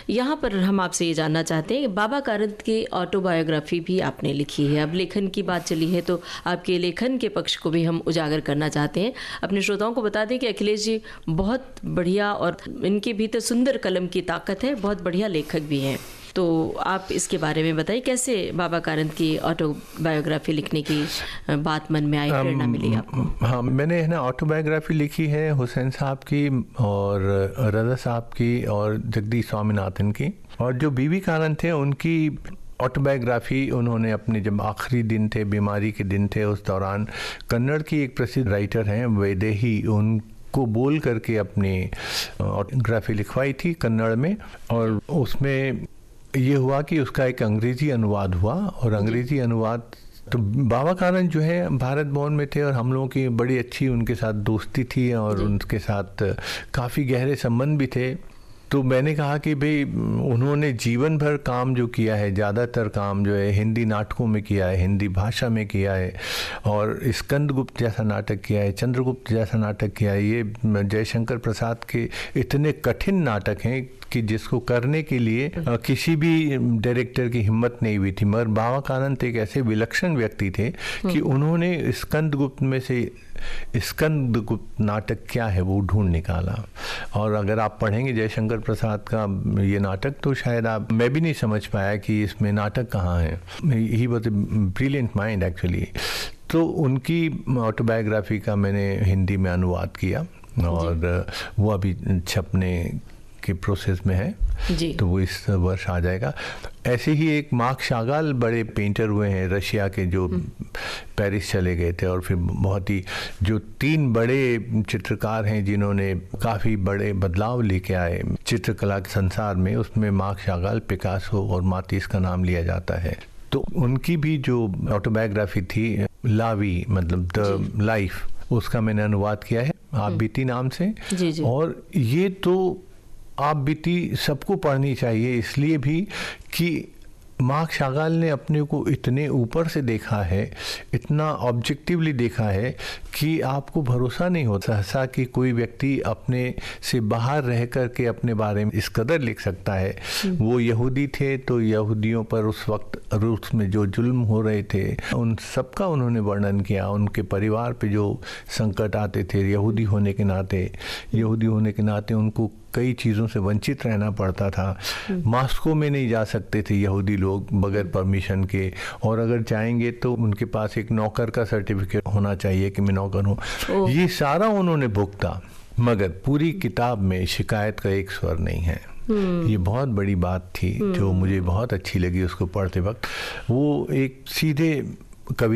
यहाँ पर हम आपसे ये जानना चाहते हैं कि बाबा कारंत की ऑटोबायोग्राफी भी आपने लिखी है। अब लेखन की बात चली है तो आपके लेखन के पक्ष को भी हम उजागर करना चाहते हैं। अपने श्रोताओं को बता दें कि अखिलेश जी बहुत बढ़िया और इनके भीतर सुंदर कलम की ताकत है, बहुत बढ़िया लेखक भी हैं। तो आप इसके बारे में बताइए, कैसे बाबा कारंत की ऑटोबायोग्राफी लिखने की बात मन में आई, प्रेरणा मिली आपको? हाँ, मैंने है ना ऑटोबायोग्राफी लिखी है हुसैन साहब की और रज़ा साहब की और जगदीश स्वामीनाथन की। और जो बीबी कारंत थे उनकी ऑटोबायोग्राफी उन्होंने अपने जब आखिरी दिन थे, बीमारी के दिन थे, उस दौरान कन्नड़ की एक प्रसिद्ध राइटर हैं वैदेही, उनको बोल करके अपनी ऑटोबायोग्राफी लिखवाई थी कन्नड़ में। और उसमें ये हुआ कि उसका एक अंग्रेजी अनुवाद हुआ और अंग्रेजी अनुवाद तो बाबा कारंत जो है भारत भवन में थे और हम लोगों की बड़ी अच्छी उनके साथ दोस्ती थी और उनके साथ काफ़ी गहरे संबंध भी थे। तो मैंने कहा कि भाई उन्होंने जीवन भर काम जो किया है, ज़्यादातर काम जो है हिंदी नाटकों में किया है, हिंदी भाषा में किया है और स्कंदगुप्त जैसा नाटक किया है, चंद्रगुप्त जैसा नाटक किया है। ये जयशंकर प्रसाद के इतने कठिन नाटक हैं कि जिसको करने के लिए किसी भी डायरेक्टर की हिम्मत नहीं हुई थी। मगर बाबा कारंत एक ऐसे विलक्षण व्यक्ति थे कि उन्होंने स्कंदगुप्त में से स्कंदगुप्त नाटक क्या है वो ढूंढ निकाला। और अगर आप पढ़ेंगे जयशंकर प्रसाद का ये नाटक तो शायद मैं भी नहीं समझ पाया कि इसमें नाटक कहाँ है। He was a brilliant mind actually. तो उनकी ऑटोबायोग्राफी का मैंने हिंदी में अनुवाद किया और वो अभी छपने के प्रोसेस में है जी। तो वो इस वर्ष आ जाएगा। ऐसे ही एक मार्क शागाल बड़े पेंटर हुए हैं रशिया के, जो पेरिस चले गए थे और फिर बहुत ही जो 3 बड़े चित्रकार हैं जिन्होंने काफ़ी बड़े बदलाव लेके आए चित्रकला के संसार में, उसमें मार्क शागाल, पिकासो और मातिस का नाम लिया जाता है। तो उनकी भी जो ऑटोबायोग्राफी थी लावी मतलब द लाइफ, उसका मैंने अनुवाद किया है आप बीती नाम से जी। और ये तो आप बीती सबको पढ़नी चाहिए, इसलिए भी कि मार्क शागाल ने अपने को इतने ऊपर से देखा है, इतना ऑब्जेक्टिवली देखा है कि आपको भरोसा नहीं होता सहसा कि कोई व्यक्ति अपने से बाहर रह कर के अपने बारे में इस कदर लिख सकता है। वो यहूदी थे तो यहूदियों पर उस वक्त रूस में जो जुल्म हो रहे थे उन सबका उन्होंने वर्णन किया। उनके परिवार पे जो संकट आते थे यहूदी होने के नाते उनको कई चीज़ों से वंचित रहना पड़ता था। मॉस्को में नहीं जा सकते थे यहूदी लोग बगैर परमिशन के, और अगर जाएंगे तो उनके पास एक नौकर का सर्टिफिकेट होना चाहिए कि मैं नौकर हूँ। ये सारा उन्होंने भुगता, मगर पूरी किताब में शिकायत का एक स्वर नहीं है। ये बहुत बड़ी बात थी जो मुझे बहुत अच्छी लगी उसको पढ़ते वक्त। वो एक सीधे कवि